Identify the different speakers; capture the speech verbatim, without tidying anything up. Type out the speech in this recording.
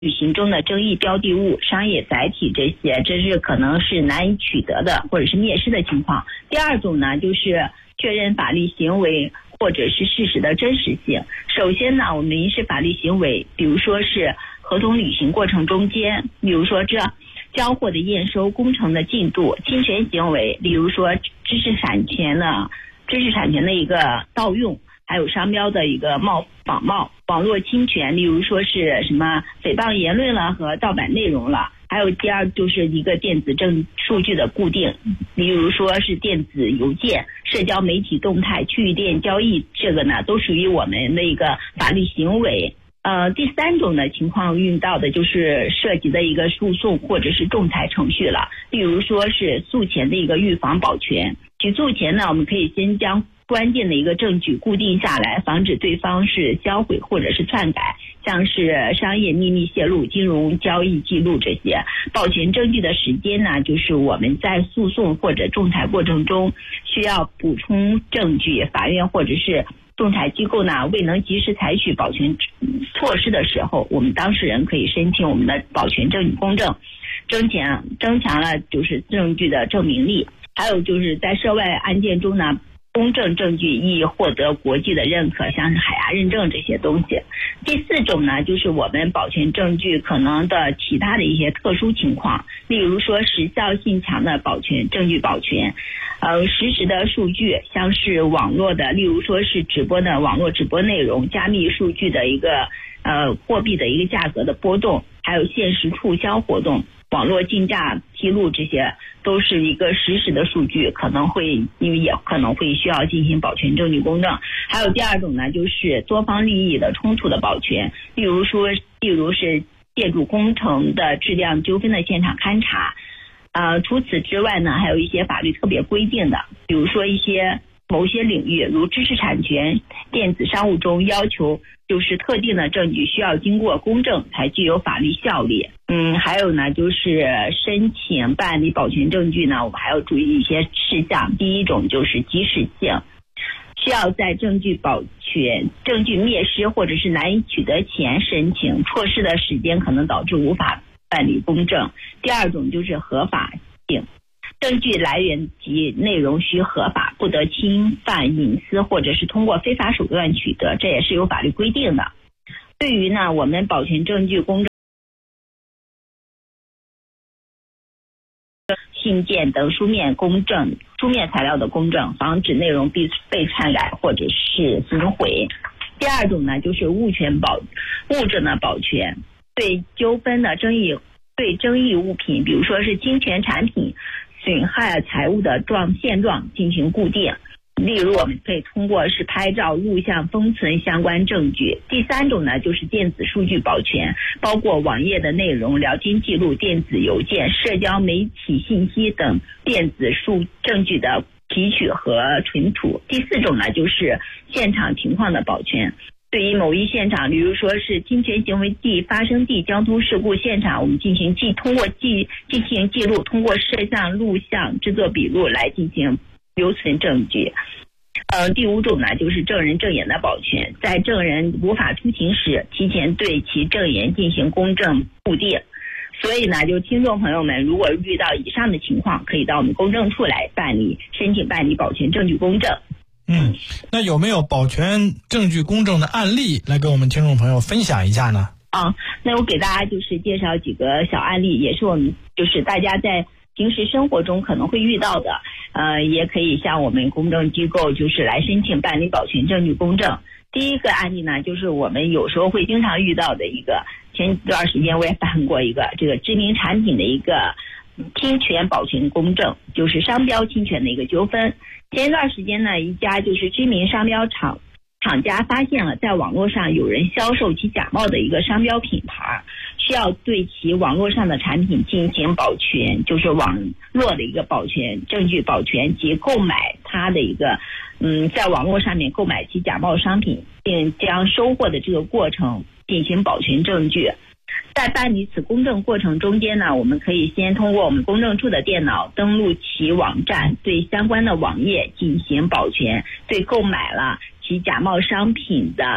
Speaker 1: 履行中的争议标的物、商业载体这些，这是可能是难以取得的或者是灭失的情况。第二种呢，就是确认法律行为或者是事实的真实性。首先呢，我们民事法律行为，比如说是合同履行过程中间，比如说这交货的验收、工程的进度、侵权行为，例如说知识产权的知识产权的一个盗用，还有商标的一个冒仿冒、网络侵权，例如说是什么诽谤言论了和盗版内容了。还有第二就是一个电子证数据的固定，例如说是电子邮件、社交媒体动态、区域链交易，这个呢都属于我们的一个法律行为。呃，第三种的情况遇到的就是涉及的一个诉讼或者是仲裁程序了，例如说是诉前的一个预防保全。起诉前呢，我们可以先将关键的一个证据固定下来，防止对方是销毁或者是篡改，像是商业秘密泄露、金融交易记录这些。保全证据的时间呢，就是我们在诉讼或者仲裁过程中需要补充证据，法院或者是仲裁机构呢未能及时采取保全措施的时候，我们当事人可以申请我们的保全证据公证，增强增强了就是证据的证明力。还有就是在涉外案件中呢，公证证据易获得国际的认可，像是海牙认证这些东西。第四种呢，就是我们保全证据可能的其他的一些特殊情况，例如说时效性强的保全证据保全，呃，实时的数据，像是网络的，例如说是直播的网络直播内容、加密数据的一个呃货币的一个价格的波动，还有限时促销活动、网络竞价披露，这些都是一个实时的数据，可能会因为也可能会需要进行保全证据公证。还有第二种呢，就是多方利益的冲突的保全，例如说，例如是建筑工程的质量纠纷的现场勘查。呃，除此之外呢，还有一些法律特别规定的，比如说一些某些领域，如知识产权、电子商务中要求就是特定的证据需要经过公证才具有法律效力。嗯，还有呢，就是申请办理保全证据呢，我们还要注意一些事项。第一种就是及时性，需要在证据保全、证据灭失或者是难以取得前申请，错失的时间可能导致无法办理公证。第二种就是合法性，证据来源及内容需合法，不得侵犯隐私或者是通过非法手段取得，这也是有法律规定的。对于呢，我们保全证据公证、信件等书面公证、书面材料的公证，防止内容被被篡改或者是损毁。第二种呢，就是物权保物证的保全，对纠纷的争议、对争议物品，比如说是侵权产品、损害财物的状现状进行固定。例如我们可以通过是拍照、录像封存相关证据。第三种呢，就是电子数据保全，包括网页的内容、聊天记录、电子邮件、社交媒体信息等电子数证据的提取和存储。第四种呢，就是现场情况的保全，对于某一现场，比如说是侵权行为地、发生地、交通事故现场，我们进行记通过记进行记录，通过摄像、录像、制作笔录来进行留存证据。呃，第五种呢，就是证人证言的保全，在证人无法出庭时，提前对其证言进行公证固定。所以呢，就听众朋友们，如果遇到以上的情况，可以到我们公证处来办理申请办理保全证据公证。
Speaker 2: 嗯，那有没有保全证据公证的案例来跟我们听众朋友分享一下呢？
Speaker 1: 啊，那我给大家就是介绍几个小案例，也是我们就是大家在平时生活中可能会遇到的，呃，也可以向我们公证机构就是来申请办理保全证据公证。第一个案例呢，就是我们有时候会经常遇到的一个，前段时间我也办过一个这个知名产品的一个侵权保全公证，就是商标侵权的一个纠纷。前一段时间呢，一家就是知名商标厂厂家发现了在网络上有人销售其假冒的一个商标品牌，需要对其网络上的产品进行保全，就是网络的一个保全证据保全及购买它的一个嗯，在网络上面购买其假冒商品，并将收获的这个过程进行保全证据。在办理此公证过程中间呢，我们可以先通过我们公证处的电脑登录其网站，对相关的网页进行保全，对购买了其假冒商品的